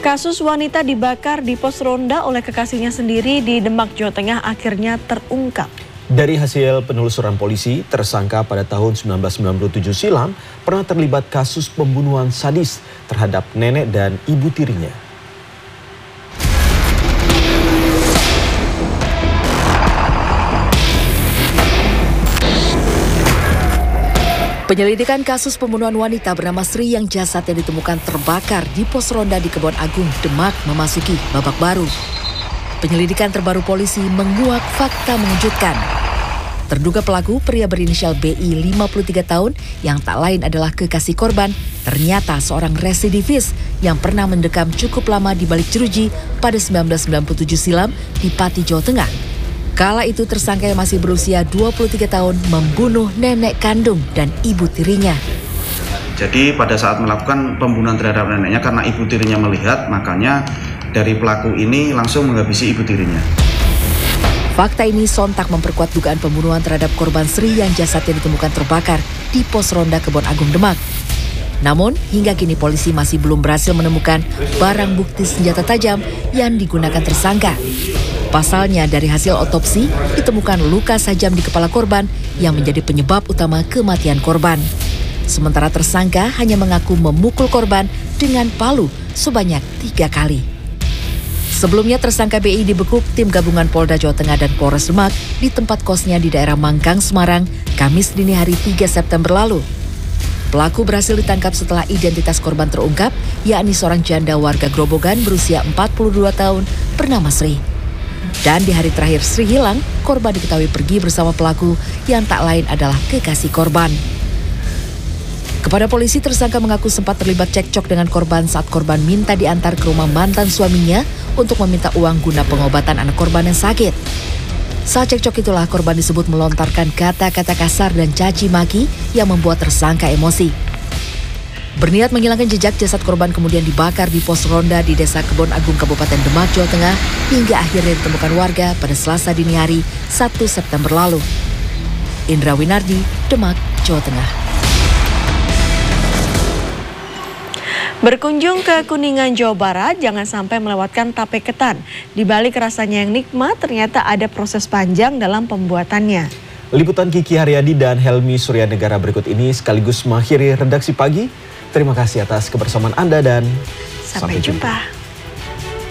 Kasus wanita dibakar di pos ronda oleh kekasihnya sendiri di Demak, Jawa Tengah akhirnya terungkap. Dari hasil penelusuran polisi, tersangka pada tahun 1997 silam pernah terlibat kasus pembunuhan sadis terhadap nenek dan ibu tirinya. Penyelidikan kasus pembunuhan wanita bernama Sri yang jasadnya ditemukan terbakar di pos ronda di Kebon Agung, Demak memasuki babak baru. Penyelidikan terbaru polisi menguak fakta mengejutkan. Terduga pelaku, pria berinisial BI 53 tahun yang tak lain adalah kekasih korban, ternyata seorang residivis yang pernah mendekam cukup lama di balik jeruji pada 1997 silam di Pati, Jawa Tengah. Kala itu tersangka yang masih berusia 23 tahun membunuh nenek kandung dan ibu tirinya. Jadi pada saat melakukan pembunuhan terhadap neneknya karena ibu tirinya melihat, makanya dari pelaku ini langsung menghabisi ibu tirinya. Fakta ini sontak memperkuat dugaan pembunuhan terhadap korban Sri yang jasadnya ditemukan terbakar di pos ronda Kebon Agung, Demak. Namun, hingga kini polisi masih belum berhasil menemukan barang bukti senjata tajam yang digunakan tersangka. Pasalnya, dari hasil otopsi ditemukan luka tajam di kepala korban yang menjadi penyebab utama kematian korban. Sementara tersangka hanya mengaku memukul korban dengan palu sebanyak 3 kali. Sebelumnya tersangka BI dibekuk tim gabungan Polda Jawa Tengah dan Polres Demak di tempat kosnya di daerah Mangkang, Semarang, Kamis dini hari 3 September lalu. Pelaku berhasil ditangkap setelah identitas korban terungkap, yakni seorang janda warga Grobogan berusia 42 tahun bernama Sri. Dan di hari terakhir Sri hilang, korban diketahui pergi bersama pelaku yang tak lain adalah kekasih korban. Kepada polisi, tersangka mengaku sempat terlibat cekcok dengan korban saat korban minta diantar ke rumah mantan suaminya untuk meminta uang guna pengobatan anak korban yang sakit. Saat cekcok itulah korban disebut melontarkan kata-kata kasar dan caci maki yang membuat tersangka emosi. Berniat menghilangkan jejak, jasad korban kemudian dibakar di pos ronda di Desa Kebon Agung, Kabupaten Demak, Jawa Tengah, hingga akhirnya ditemukan warga pada Selasa dini hari 1 September lalu. Indra Winardi, Demak, Jawa Tengah. Berkunjung ke Kuningan, Jawa Barat, jangan sampai melewatkan tape ketan. Di balik rasanya yang nikmat, ternyata ada proses panjang dalam pembuatannya. Liputan Kiki Haryadi dan Helmi Suryanegara berikut ini sekaligus mengakhiri redaksi pagi. Terima kasih atas kebersamaan Anda dan sampai jumpa.